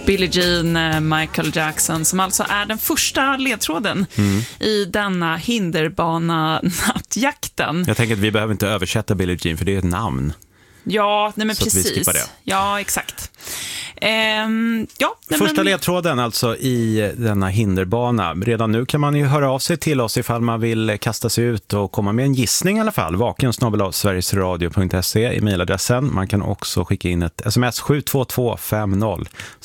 Billie Jean, Michael Jackson, som alltså är den första ledtråden i denna hinderbana-nattjakten. Jag tänker att vi behöver inte översätta Billie Jean, för det är ett namn. Ja, nej men så precis. Ja, exakt. Första ledtråden alltså i denna hinderbana. Redan nu kan man ju höra av sig till oss ifall man vill kasta sig ut och komma med en gissning i alla fall. vaken@sverigesradio.se i mejladressen. Man kan också skicka in ett sms 72250